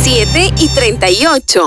7:38.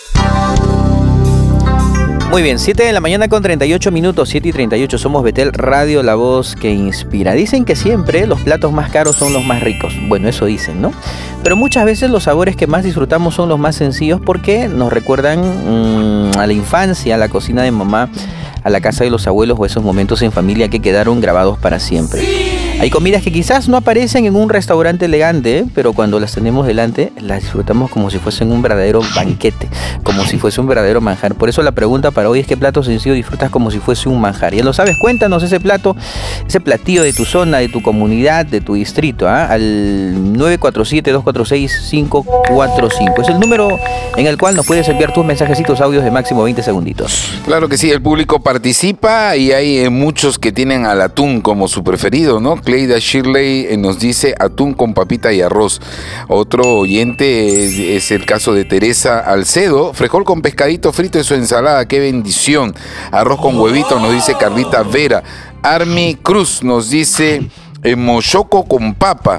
Muy bien, 7 de la mañana con 38 minutos, 7:38. Somos Betel Radio, la voz que inspira. Dicen que siempre los platos más caros son los más ricos. Bueno, eso dicen, ¿no? Pero muchas veces los sabores que más disfrutamos son los más sencillos porque nos recuerdan a la infancia, a la cocina de mamá, a la casa de los abuelos o esos momentos en familia que quedaron grabados para siempre. Hay comidas que quizás no aparecen en un restaurante elegante, pero cuando las tenemos delante, las disfrutamos como si fuesen un verdadero banquete, como si fuese un verdadero manjar. Por eso la pregunta para hoy es: ¿qué plato sencillo disfrutas como si fuese un manjar? Ya lo sabes, cuéntanos ese plato, ese platillo de tu zona, de tu comunidad, de tu distrito, al 947-246-545. Es el número en el cual nos puedes enviar tus mensajecitos audios de máximo 20 segunditos. Claro que sí, el público participa y hay muchos que tienen al atún como su preferido, ¿no? Cleida Shirley nos dice atún con papita y arroz. Otro oyente es el caso de Teresa Alcedo, frijol con pescadito frito en su ensalada, qué bendición. Arroz con huevito, nos dice Carlita Vera. Army Cruz nos dice mochoco con papa.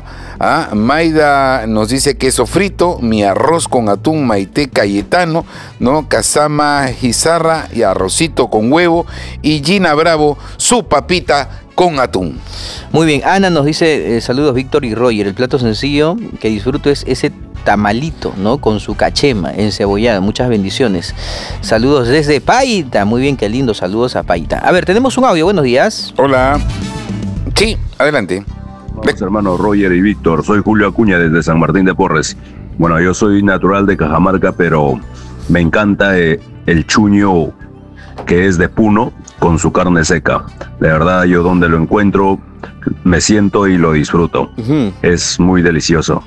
Maida nos dice queso frito, mi arroz con atún, Maite Cayetano, ¿no? Casama Gizarra y arrocito con huevo. Y Gina Bravo, su papita con atún. Muy bien, Ana nos dice saludos Víctor y Roger. El plato sencillo que disfruto es ese tamalito, ¿no? Con su cachema encebollada. Muchas bendiciones. Saludos desde Paita. Muy bien, qué lindo. Saludos a Paita. A ver, tenemos un audio. Buenos días. Hola. Sí, adelante. Hola, hermanos Roger y Víctor. Soy Julio Acuña desde San Martín de Porres. Bueno, yo soy natural de Cajamarca, pero me encanta el chuño que es de Puno con su carne seca. De verdad, yo donde lo encuentro me siento y lo disfruto. Es muy delicioso.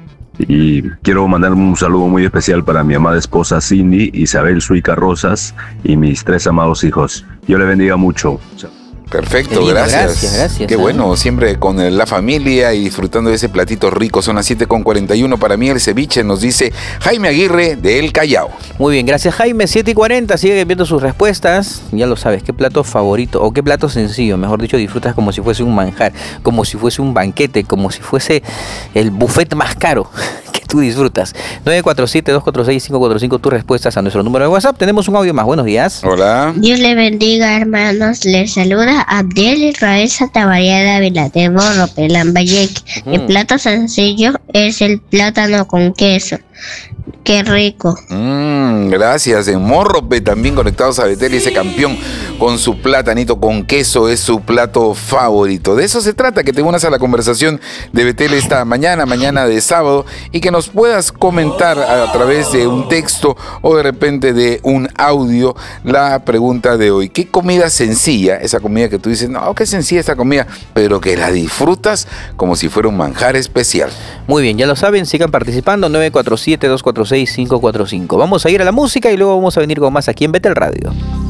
Y quiero mandar un saludo muy especial para mi amada esposa Cindy, Isabel Suica Rosas y mis 3 amados hijos. Dios le bendiga mucho. Perfecto, gracias. Qué bueno, siempre con la familia y disfrutando de ese platito rico. Son las 7:41. Para mí el ceviche, nos dice Jaime Aguirre de El Callao. Muy bien, gracias Jaime. 7:40, sigue viendo sus respuestas. Ya lo sabes, ¿qué plato favorito o qué plato sencillo, mejor dicho, disfrutas como si fuese un manjar, como si fuese un banquete, como si fuese el buffet más caro que tú disfrutas? 947-246-545, tus respuestas a nuestro número de WhatsApp. Tenemos un audio más. Buenos días. Hola. Dios le bendiga, hermanos. Les saluda Abdiel Israel Santamaría Dávila de Morrope, Lambayeque. El plato sencillo es el plátano con queso. Qué rico. Gracias. En Morrope también conectados a Betel, y ese campeón con su platanito con queso es su plato favorito. De eso se trata, que te unas a la conversación de Betel esta mañana de sábado, y que nos puedas comentar a través de un texto o de repente de un audio la pregunta de hoy. ¿Qué comida sencilla, esa comida que tú dices, no, qué sencilla esta comida, pero que la disfrutas como si fuera un manjar especial? Muy bien, ya lo saben, sigan participando. 947-246-545. Vamos a ir a la música y luego vamos a venir con más aquí en Betel Radio.